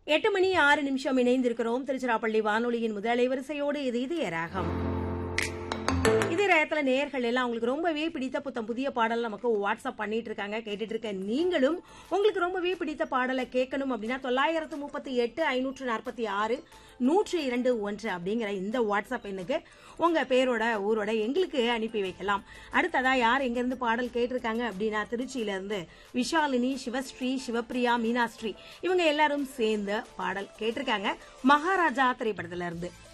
8:06 இணைந்திருக்கிறோம். திருச்சிராப்பள்ளி வானொலியின் முதல் அலைவரிசையோடு இது இதய ராகம். இதே நேரத்துல நேயர்கள் எல்லாம் உங்களுக்கு ரொம்பவே பிடித்த புதிய பாடல் நமக்கு வாட்ஸ்அப் பண்ணிட்டு இருக்காங்க. கேட்டுட்டு இருக்க நீங்களும் உங்களுக்கு ரொம்பவே பிடித்த பாடலை கேட்கணும் அப்படின்னா 938 546 102 அப்படிங்கிற இந்த வாட்ஸ்அப் எண்ணுக்கு உங்க பேரோட ஊரோட எங்களுக்கு அனுப்பி வைக்கலாம். அடுத்ததா யார் எங்க இருந்து பாடல் கேட்டிருக்காங்க அப்படின்னா திருச்சியில இருந்து விஷாலினி, சிவஸ்ரீ, சிவப்பிரியா, மீனாஸ்ரீ இவங்க எல்லாரும் சேர்ந்து பாடல் கேட்டிருக்காங்க மகாராஜா திரைப்படத்துல இருந்து.